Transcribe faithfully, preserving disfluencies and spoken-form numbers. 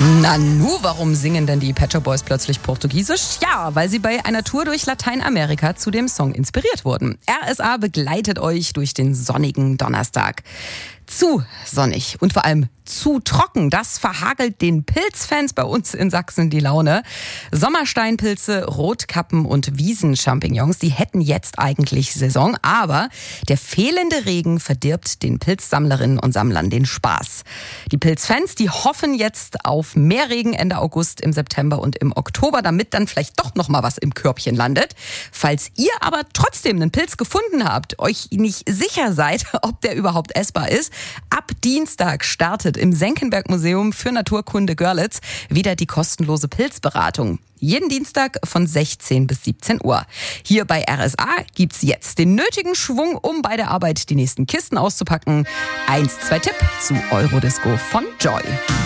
Nanu, warum singen denn die Pet Shop Boys plötzlich Portugiesisch? Ja, weil sie bei einer Tour durch Lateinamerika zu dem Song inspiriert wurden. R S A begleitet euch durch den sonnigen Donnerstag. Zu sonnig und vor allem zu trocken. Das verhagelt den Pilzfans bei uns in Sachsen die Laune. Sommersteinpilze, Rotkappen und Wiesenchampignons, die hätten jetzt eigentlich Saison, aber der fehlende Regen verdirbt den Pilzsammlerinnen und Sammlern den Spaß. Die Pilzfans, die hoffen jetzt auf mehr Regen Ende August, im September und im Oktober, damit dann vielleicht doch noch mal was im Körbchen landet. Falls ihr aber trotzdem einen Pilz gefunden habt, euch nicht sicher seid, ob der überhaupt essbar ist, ab Dienstag startet im Senckenberg-Museum für Naturkunde Görlitz wieder die kostenlose Pilzberatung. Jeden Dienstag von sechzehn bis siebzehn Uhr. Hier bei R S A gibt's jetzt den nötigen Schwung, um bei der Arbeit die nächsten Kisten auszupacken. Eins, zwei Tipp zu Eurodisco von Joy.